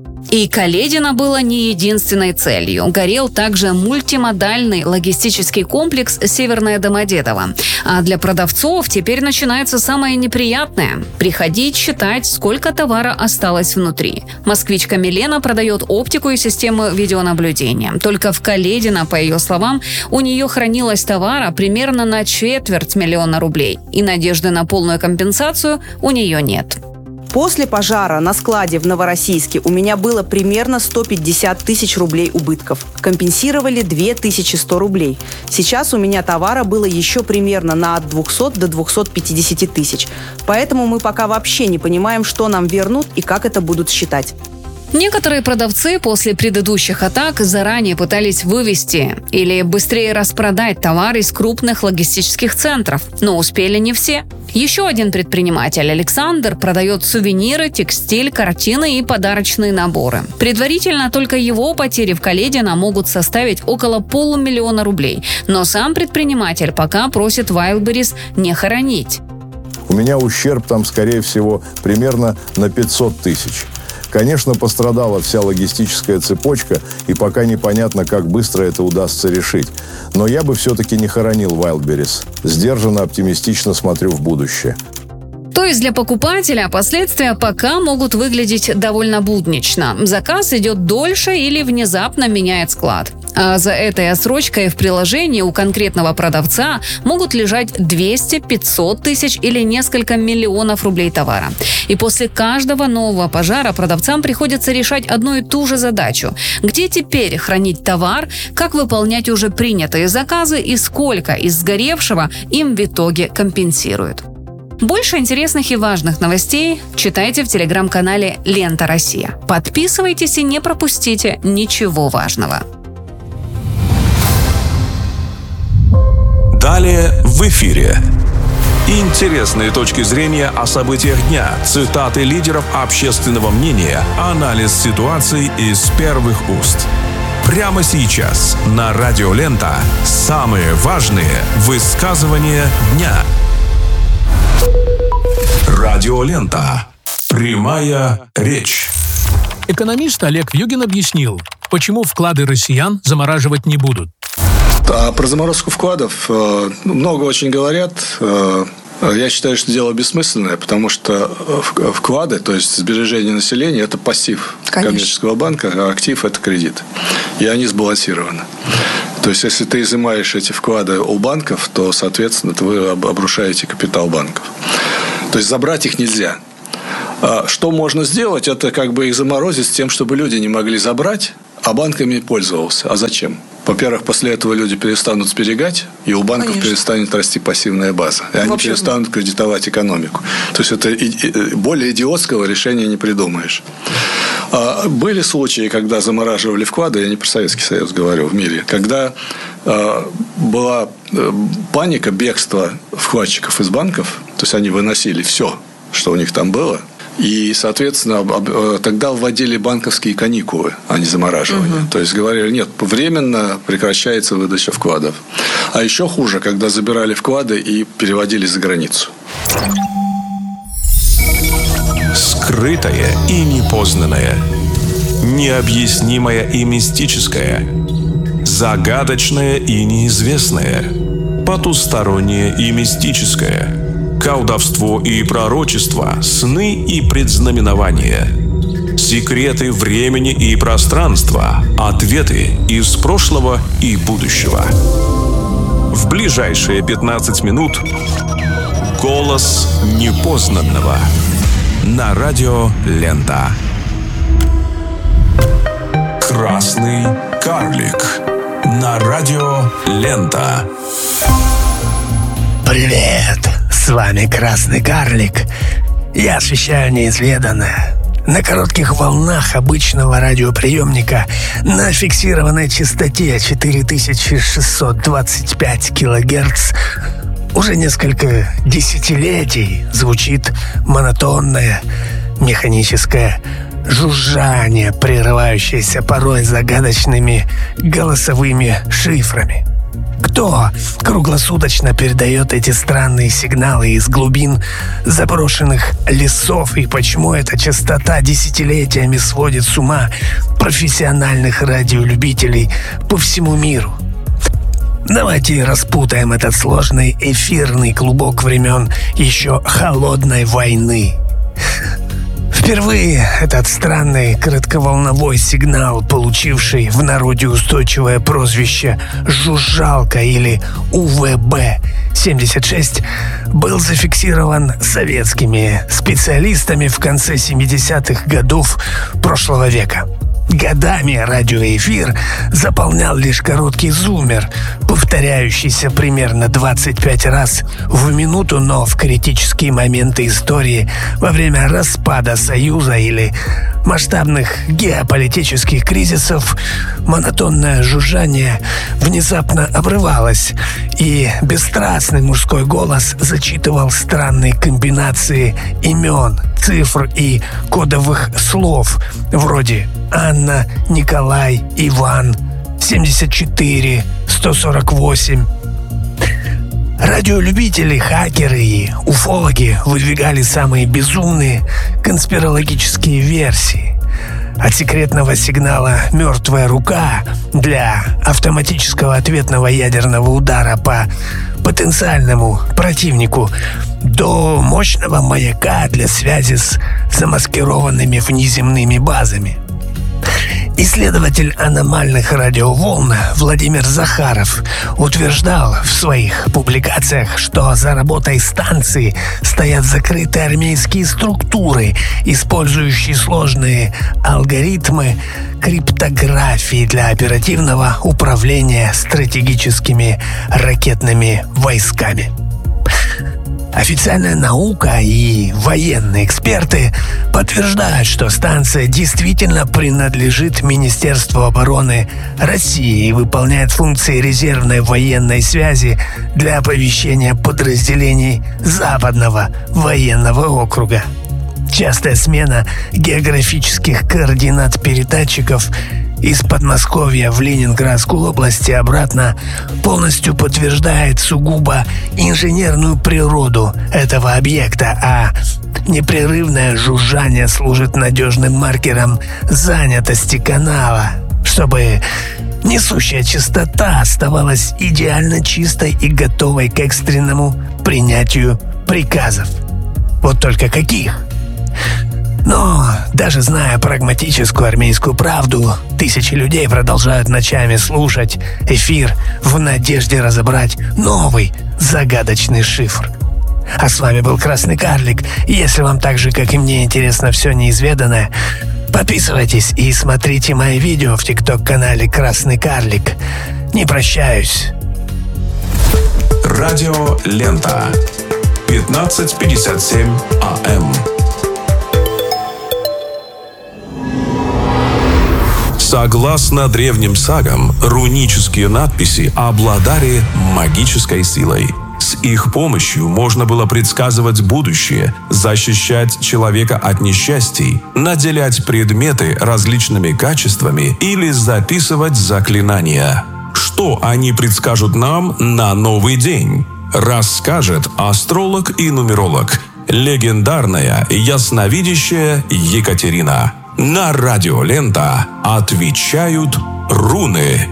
И Каледино было не единственной целью. Горел также мультимодальный логистический комплекс «Северное Домодедово». А для продавцов теперь начинается самое неприятное – приходить считать, сколько товара осталось внутри. Москвичка Милена продает оптику и систему видеонаблюдения. Только в Каледино, по ее словам, у нее хранилось товара примерно на 250 000 рублей. И надежды на полную компенсацию у нее нет. После пожара на складе в Новороссийске у меня было примерно 150 тысяч рублей убытков. Компенсировали 2100 рублей. Сейчас у меня товара было еще примерно на от 200 до 250 тысяч. Поэтому мы пока вообще не понимаем, что нам вернут и как это будут считать. Некоторые продавцы после предыдущих атак заранее пытались вывести или быстрее распродать товар из крупных логистических центров, но успели не все. Еще один предприниматель, Александр, продает сувениры, текстиль, картины и подарочные наборы. Предварительно только его потери в Каледино могут составить около 500 000 рублей, но сам предприниматель пока просит Wildberries не хоронить. У меня ущерб там, скорее всего, примерно на 500 тысяч. Конечно, пострадала вся логистическая цепочка, и пока непонятно, как быстро это удастся решить. Но я бы все-таки не хоронил Wildberries. Сдержанно, оптимистично смотрю в будущее. То есть для покупателя последствия пока могут выглядеть довольно буднично. Заказ идет дольше или внезапно меняет склад. А за этой отсрочкой в приложении у конкретного продавца могут лежать 200-500 тысяч или несколько миллионов рублей товара. И после каждого нового пожара продавцам приходится решать одну и ту же задачу. Где теперь хранить товар, как выполнять уже принятые заказы и сколько из сгоревшего им в итоге компенсируют. Больше интересных и важных новостей читайте в телеграм-канале «Лента Россия». Подписывайтесь и не пропустите ничего важного. Далее в эфире. Интересные точки зрения о событиях дня, цитаты лидеров общественного мнения, анализ ситуации из первых уст. Прямо сейчас на Радио Лента самые важные высказывания дня. Радио Лента. Прямая речь. Экономист Олег Вьюгин объяснил, почему вклады россиян замораживать не будут. Про заморозку вкладов много очень говорят. Я считаю, что дело бессмысленное, потому что вклады, то есть сбережения населения, это пассив коммерческого банка, а актив – это кредит. И они сбалансированы. То есть, если ты изымаешь эти вклады у банков, то, соответственно, вы обрушаете капитал банков. То есть, забрать их нельзя. Что можно сделать, это как бы их заморозить с тем, чтобы люди не могли забрать, а банк ими пользовался. А зачем? Во-первых, после этого люди перестанут сберегать, и у банков перестанет расти пассивная база. И они перестанут кредитовать экономику. То есть, это более идиотского решения не придумаешь. Были случаи, когда замораживали вклады, я не про Советский Союз говорю, в мире, когда была паника, бегство вкладчиков из банков, то есть, они выносили все, что у них там было. И, соответственно, тогда вводили банковские каникулы, а не замораживание. То есть, говорили, нет, временно прекращается выдача вкладов. А еще хуже, когда забирали вклады и переводили за границу. Скрытое и непознанное. Необъяснимое и мистическое. Загадочное и неизвестное. Потустороннее и мистическое. Колдовство и пророчество, сны и предзнаменования. Секреты времени и пространства, ответы из прошлого и будущего. В ближайшие 15 минут голос непознанного на Радио Лента. Красный карлик на Радио Лента. Привет! С вами Красный Карлик. Я освещаю неизведанное. На коротких волнах обычного радиоприемника на фиксированной частоте 4625 килогерц уже несколько десятилетий звучит монотонное механическое жужжание, прерывающееся порой загадочными голосовыми шифрами. Кто круглосуточно передает эти странные сигналы из глубин заброшенных лесов, и почему эта частота десятилетиями сводит с ума профессиональных радиолюбителей по всему миру? Давайте распутаем этот сложный эфирный клубок времен еще холодной войны. Впервые этот странный коротковолновой сигнал, получивший в народе устойчивое прозвище «жужжалка» или УВБ-76, был зафиксирован советскими специалистами в конце 70-х годов прошлого века. Годами радиоэфир заполнял лишь короткий зуммер, повторяющийся примерно 25 раз в минуту, но в критические моменты истории во время распада Союза или масштабных геополитических кризисов монотонное жужжание внезапно обрывалось, и бесстрастный мужской голос зачитывал странные комбинации имен, цифр и кодовых слов вроде Анна, Николай, Иван, 74, 148. Радиолюбители, хакеры и уфологи выдвигали самые безумные конспирологические версии. От секретного сигнала «Мертвая рука» для автоматического ответного ядерного удара по потенциальному противнику до мощного маяка для связи с замаскированными внеземными базами. Исследователь аномальных радиоволн Владимир Захаров утверждал в своих публикациях, что за работой станции стоят закрытые армейские структуры, использующие сложные алгоритмы криптографии для оперативного управления стратегическими ракетными войсками. Официальная наука и военные эксперты подтверждают, что станция действительно принадлежит Министерству обороны России и выполняет функции резервной военной связи для оповещения подразделений Западного военного округа. Частая смена географических координат передатчиков из Подмосковья в Ленинградскую область и обратно полностью подтверждает сугубо инженерную природу этого объекта, а непрерывное жужжание служит надежным маркером занятости канала, чтобы несущая частота оставалась идеально чистой и готовой к экстренному принятию приказов. Вот только каких? Но даже зная прагматическую армейскую правду, тысячи людей продолжают ночами слушать эфир в надежде разобрать новый загадочный шифр. А с вами был Красный Карлик. Если вам так же, как и мне, интересно все неизведанное, подписывайтесь и смотрите мои видео в ТикТок-канале Красный Карлик. Не прощаюсь. Радио Лента. 15:57 АМ. Согласно древним сагам, рунические надписи обладали магической силой. С их помощью можно было предсказывать будущее, защищать человека от несчастий, наделять предметы различными качествами или записывать заклинания. Что они предскажут нам на новый день? Расскажет астролог и нумеролог, легендарная ясновидящая Екатерина. На Радио Лента отвечают руны.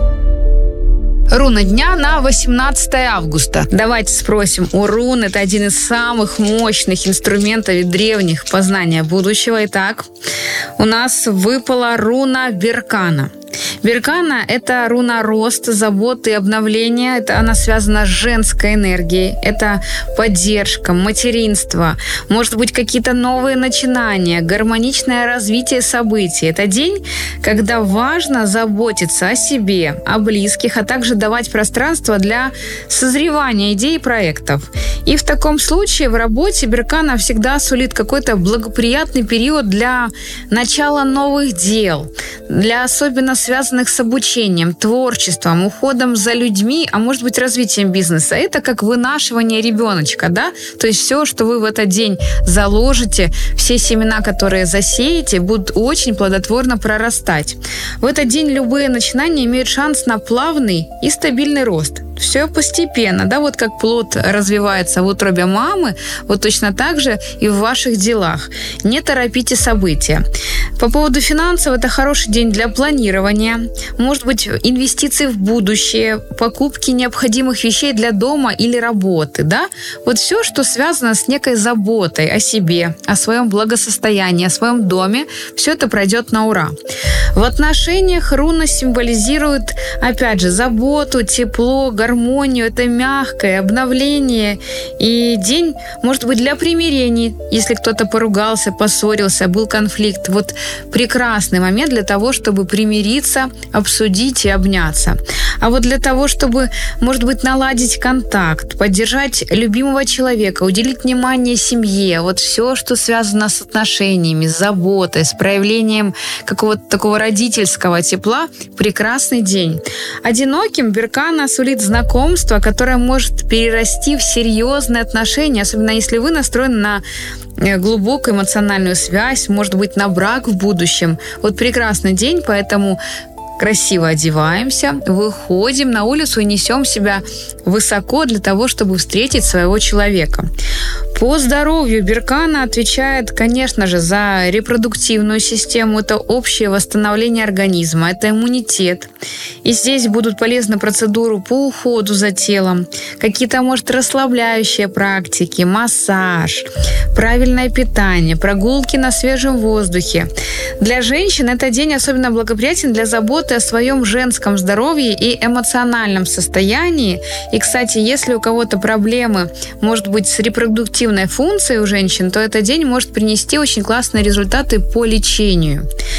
Руна дня на 18 августа. Давайте спросим у рун. Это один из самых мощных инструментов и древних познания будущего. Итак, у нас выпала руна Беркана. Беркана – это руна роста, заботы и обновления. Это она связана с женской энергией. Это поддержка, материнство. Может быть, какие-то новые начинания, гармоничное развитие событий. Это день, когда важно заботиться о себе, о близких, а также давать пространство для созревания идей и проектов. И в таком случае в работе Беркана всегда сулит какой-то благоприятный период для начала новых дел, для особенно связанных с обучением, творчеством, уходом за людьми, а может быть развитием бизнеса. Это как вынашивание ребеночка, да? То есть все, что вы в этот день заложите, все семена, которые засеете, будут очень плодотворно прорастать. В этот день любые начинания имеют шанс на плавный и стабильный рост. Все постепенно, да, вот как плод развивается в утробе мамы, вот точно так же и в ваших делах. Не торопите события. По поводу финансов, это хороший день для планирования, может быть, инвестиции в будущее, покупки необходимых вещей для дома или работы, да. Вот все, что связано с некой заботой о себе, о своем благосостоянии, о своем доме, все это пройдет на ура. В отношениях руна символизирует, опять же, заботу, тепло, гармонию, это мягкое обновление. И день, может быть, для примирений, если кто-то поругался, поссорился, был конфликт. Вот прекрасный момент для того, чтобы примириться, обсудить и обняться. А вот для того, чтобы, может быть, наладить контакт, поддержать любимого человека, уделить внимание семье, вот все, что связано с отношениями, с заботой, с проявлением какого-то такого родительского тепла, прекрасный день. Одиноким Беркана сулит знакомство, которое может перерасти в серьезные отношения, особенно если вы настроены на глубокую эмоциональную связь, может быть, на брак в будущем. Вот прекрасный день, поэтому красиво одеваемся, выходим на улицу и несем себя высоко для того, чтобы встретить своего человека. По здоровью Беркана отвечает, конечно же, за репродуктивную систему. Это общее восстановление организма, это иммунитет. И здесь будут полезны процедуры по уходу за телом, какие-то, может, расслабляющие практики, массаж, правильное питание, прогулки на свежем воздухе. Для женщин этот день особенно благоприятен для заботы о своем женском здоровье и эмоциональном состоянии. И, кстати, если у кого-то проблемы, может быть, с репродуктивной функцией у женщин, то этот день может принести очень классные результаты по лечению.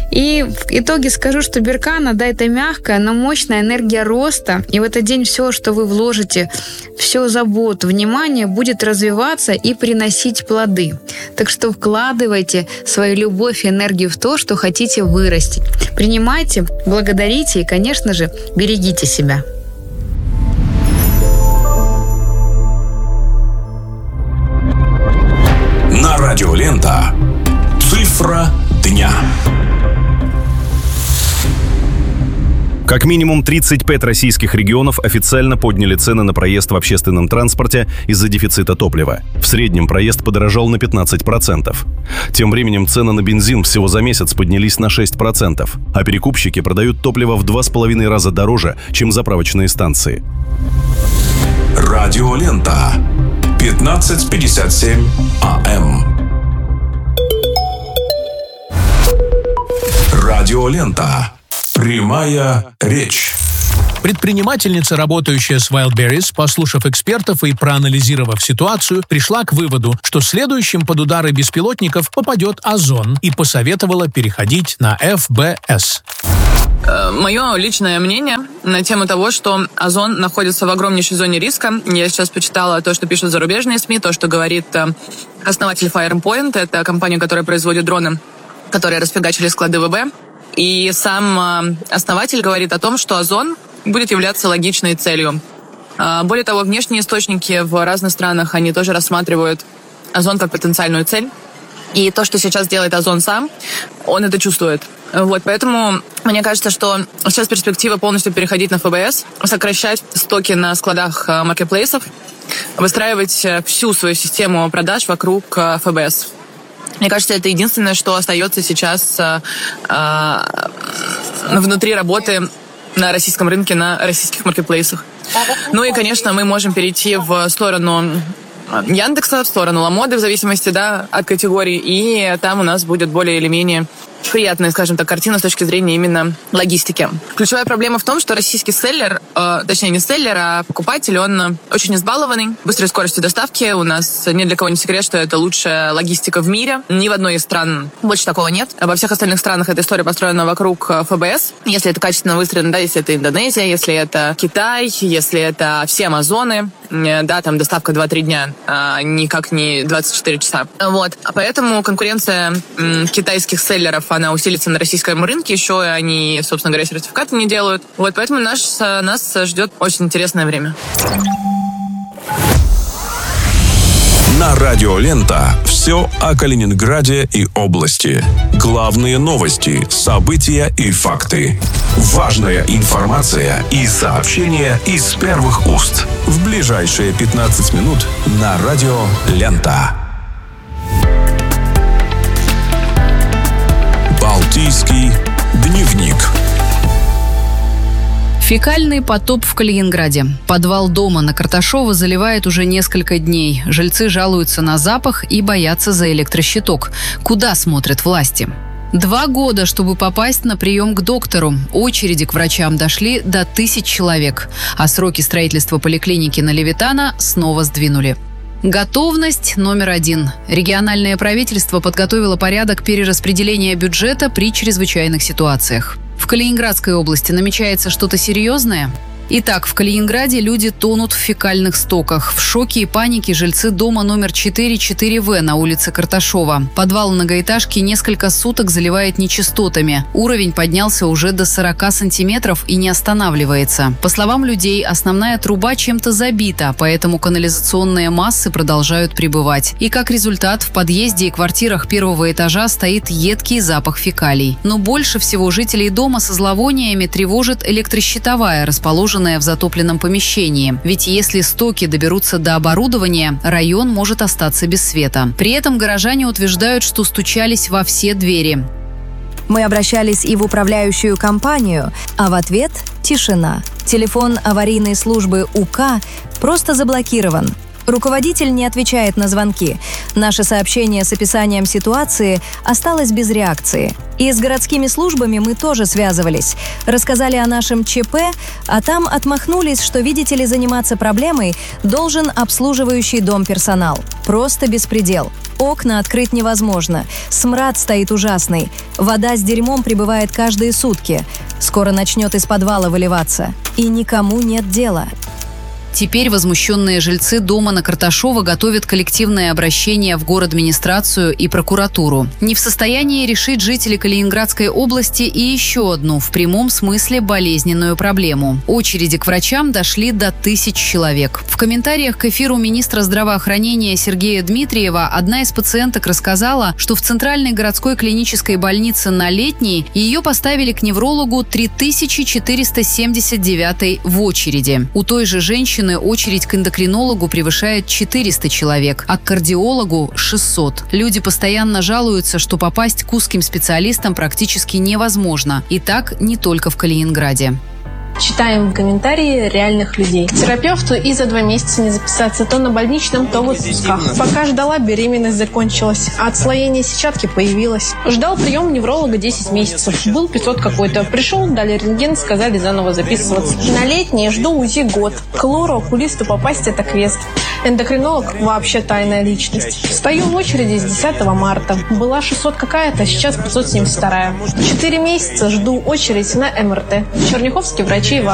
И в итоге скажу, что Беркана, да, это мягкая, но мощная энергия роста. И в этот день все, что вы вложите, все заботу, внимание будет развиваться и приносить плоды. Так что вкладывайте свою любовь и энергию в то, что хотите вырастить. Принимайте, благодарите и, конечно же, берегите себя. На радио Лента. Цифра дня. Как минимум 35 российских регионов официально подняли цены на проезд в общественном транспорте из-за дефицита топлива. В среднем проезд подорожал на 15%. Тем временем цены на бензин всего за месяц поднялись на 6%, а перекупщики продают топливо в 2,5 раза дороже, чем заправочные станции. Радио Лента. 15:57 АМ. Радио Лента. Прямая речь. Предпринимательница, работающая с Wildberries, послушав экспертов и проанализировав ситуацию, пришла к выводу, что следующим под удары беспилотников попадет Озон, и посоветовала переходить на ФБС. Мое личное мнение на тему того, что Озон находится в огромнейшей зоне риска. Я сейчас почитала то, что пишут зарубежные СМИ, то, что говорит основатель Firepoint. Это компания, которая производит дроны, которые расфигачили склады ВБ. И сам основатель говорит о том, что Озон будет являться логичной целью. Более того, внешние источники в разных странах, они тоже рассматривают Озон как потенциальную цель. И то, что сейчас делает Озон сам, он это чувствует. Вот, поэтому мне кажется, что сейчас перспектива полностью переходить на ФБС, сокращать стоки на складах маркетплейсов, выстраивать всю свою систему продаж вокруг ФБС. Мне кажется, это единственное, что остается сейчас внутри работы на российском рынке, на российских маркетплейсах. Ну и, конечно, мы можем перейти в сторону Яндекса, в сторону Ламоды, в зависимости, да, от категории, и там у нас будет более или менее приятная, скажем так, картина с точки зрения именно логистики. Ключевая проблема в том, что российский селлер, точнее не селлер, а покупатель, он очень избалованный, быстрой скоростью доставки. У нас ни для кого не секрет, что это лучшая логистика в мире. Ни в одной из стран больше такого нет. Во всех остальных странах эта история построена вокруг ФБС. Если это качественно выстроено, да, если это Индонезия, если это Китай, если это все Амазоны, да, там доставка 2-3 дня, никак не 24 часа. Вот. Поэтому конкуренция китайских селлеров, она усилится на российском рынке, еще они, собственно говоря, сертификаты не делают. Вот, поэтому нас ждет очень интересное время. На радио Лента все о Калининграде и области. Главные новости, события и факты. Важная информация и сообщения из первых уст. В ближайшие 15 минут на радио Лента. Балтийский дневник. Фекальный потоп в Калининграде. Подвал дома на Карташова заливает уже несколько дней. Жильцы жалуются на запах и боятся за электрощиток. Куда смотрят власти? 2 года, чтобы попасть на прием к доктору. Очереди к врачам дошли до 1000 человек. А сроки строительства поликлиники на Левитана снова сдвинули. Готовность номер 1. Региональное правительство подготовило порядок перераспределения бюджета при чрезвычайных ситуациях. В Калининградской области намечается что-то серьезное? Итак, в Калининграде люди тонут в фекальных стоках. В шоке и панике жильцы дома номер 4-4В на улице Карташова. Подвал многоэтажки несколько суток заливает нечистотами. Уровень поднялся уже до 40 сантиметров и не останавливается. По словам людей, основная труба чем-то забита, поэтому канализационные массы продолжают прибывать. И как результат, в подъезде и квартирах первого этажа стоит едкий запах фекалий. Но больше всего жителей дома со зловониями тревожит электрощитовая, расположенная в затопленном помещении. Ведь если стоки доберутся до оборудования, район может остаться без света. При этом горожане утверждают, что стучались во все двери. Мы обращались и в управляющую компанию, а в ответ – тишина. Телефон аварийной службы УК просто заблокирован. Руководитель не отвечает на звонки. Наше сообщение с описанием ситуации осталось без реакции. И с городскими службами мы тоже связывались. Рассказали о нашем ЧП, а там отмахнулись, что, видите ли, заниматься проблемой должен обслуживающий дом персонал. Просто беспредел. Окна открыть невозможно. Смрад стоит ужасный. Вода с дерьмом прибывает каждые сутки. Скоро начнет из подвала выливаться. И никому нет дела. Теперь возмущенные жильцы дома на Карташова готовят коллективное обращение в горадминистрацию и прокуратуру. Не в состоянии решить жители Калининградской области и еще одну, в прямом смысле, болезненную проблему. Очереди к врачам дошли до 1000 человек. В комментариях к эфиру министра здравоохранения Сергея Дмитриева одна из пациенток рассказала, что в Центральной городской клинической больнице на Летней ее поставили к неврологу 3479 в очереди. У той же женщины очередь к эндокринологу превышает 400 человек, а к кардиологу – 600. Люди постоянно жалуются, что попасть к узким специалистам практически невозможно. И так не только в Калининграде. Читаем комментарии реальных людей. К терапевту и за 2 месяца не записаться, то на больничном, то в отпусках. Пока ждала, беременность закончилась, а отслоение сетчатки появилось. Ждал прием невролога 10 месяцев. Был 500 какой-то. Пришел, дали рентген, сказали заново записываться. На Летней жду УЗИ год. К лору-окулисту попасть – это квест. Эндокринолог – вообще тайная личность. Стою в очереди с 10 марта. Была 600 какая-то, сейчас 572. 4 месяца жду очередь на МРТ. Черняховские врачи